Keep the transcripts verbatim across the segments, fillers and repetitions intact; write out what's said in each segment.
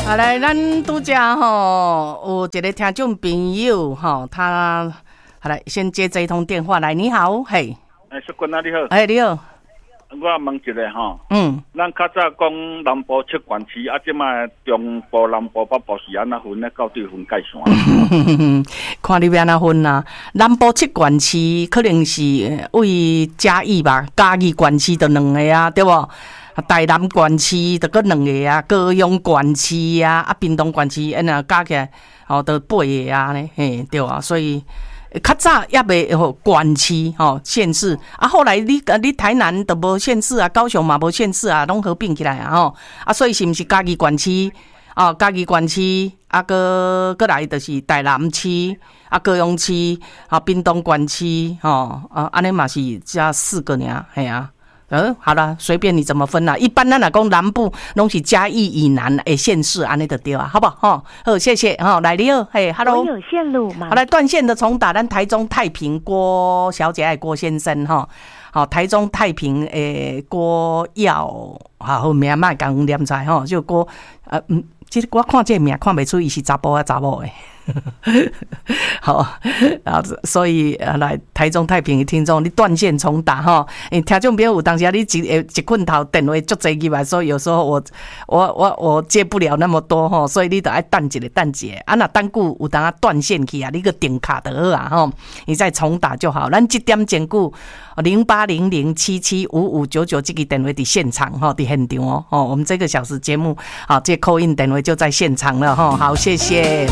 好来，咱拄只吼有一个听众朋友吼，他好来先接这一通电话来，你好，嘿， 哎，淑君啊，你好， 哎，你好， 我问一下吼， 嗯， 咱较早讲南部七县市，啊，即卖中部、南部、北部是安怎分呢？到底分界线？ 看你要安怎分啦。南部七县市可能是为嘉义吧，嘉义县市就两个啊，对不？台南县市就搁两个啊，高雄县市啊，啊，屏东县市，安那加起来哦，都八个啊呢，嘿，对啊，所以较早也未吼县市吼县市啊，后来你你台南都无县市啊，高雄嘛无县市啊，拢合并起来啊吼啊，所以是毋是嘉义县市哦，嘉义县市啊，搁搁来就是台南市啊，高雄市啊，屏东县市吼啊，安尼嘛是加四个尔，嘿啊。嗯，好了，随便你怎么分啦。一般咱来讲，南部拢是嘉义以南诶县市，安尼就对啊，好不好？哈，好，谢谢哈。来，你好，嘿 ，hello。 有线路吗？ 好，来断线的重打，咱台中太平郭小姐爱郭先生哈。好，台中太平诶郭耀，好名卖讲念出来吼，就郭呃嗯，其实我看这名看袂出伊是查甫啊查某诶。好，啊，所以啊，来台中太平的听众，你断线重打哈。你听众朋友有当时你一一困头电话足侪入来，所以有时候我我我我接不了那么多哈，所以你得爱等一个等一个。啊，那等久有当啊断线去啊，你个点卡就好啊哈，你再重打就好。咱这点前久零八零零七七五五九九这个电话伫现场哈，伫现场哦。哦，我们这个小时节目啊，这 call in 电话就在现场了哈。好，谢谢。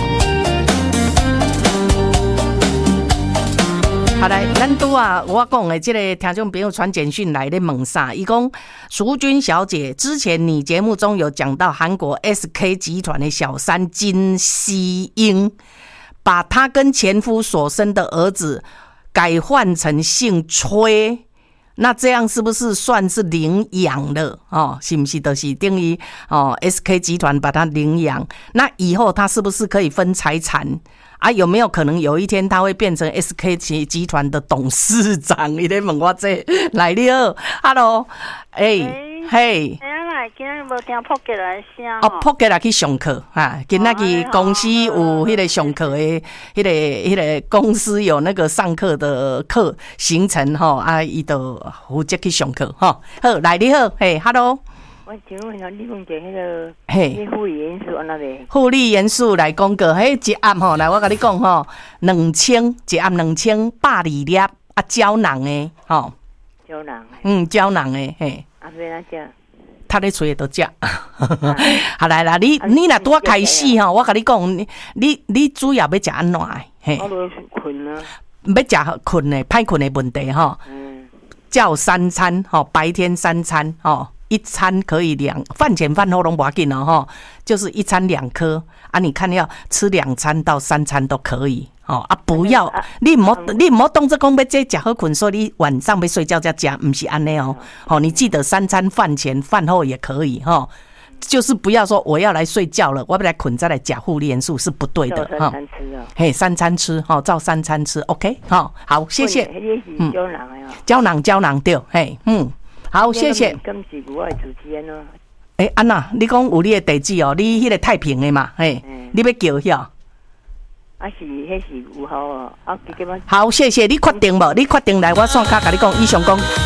好来，咱拄啊，我讲的这个听众朋友传简讯来咧问啥？伊讲淑君小姐，之前你节目中有讲到韩国 S K 集团的小三金希英，把她跟前夫所生的儿子改换成姓崔，那这样是不是算是领养了？哦，是不是就是等于哦 S K 集团把他领养？那以后他是不是可以分财产？啊，有没有可能有一天他会变成 S K 集团的董事长？你咧问我这来了 ，Hello， 哎，嘿， 哎呀，今日无听扑过来声哦，扑过来去上课哈，今仔日公司有迄个上课的，迄个迄个公司有那个上课的课行程吼，啊，伊就负责去上课吼。好，来你好，嘿 ，Hello。 我请问下，你讲一迄个，嘿，护理元素安那个？ 护理元素来讲个，迄一暗吼，来我甲你讲吼，两千一暗两千百二粒啊，胶囊的吼， 胶囊， 嗯，胶囊的嘿。 啊，要哪只？ 他咧厝都食。好来啦，你你若拄啊开始吼，我甲你讲，你你你主要要食安怎的？嘿， 我落困啊。 要食困的，歹困的问题吼。嗯。叫三餐吼，白天三餐吼。一餐可以两饭前饭后都不要紧哦哈，就是一餐两颗啊，你看要吃两餐到三餐都可以哦啊，不要、啊、你唔好你唔好当作讲要这食好困，所以你晚上要睡觉才食，不是安尼哦。好、哦，你记得三餐饭前饭后也可以哈、哦，就是不要说我要来睡觉了，我要来困再来吃护理元素是不对的哈。嘿，三餐吃哈，照三餐吃 ，OK 哈，好，谢谢。 嗯，胶囊的哦， 胶囊胶囊对，嘿，嗯。好，谢谢。 今是我的主持人哦。 诶、欸，安娜，你讲有你的地址哦，你迄个太平的嘛，嘿，嗯、你要叫遐？ 啊是，迄是有效哦。啊， 好，谢谢你确定无？你确定来，我线卡甲你讲，以上讲。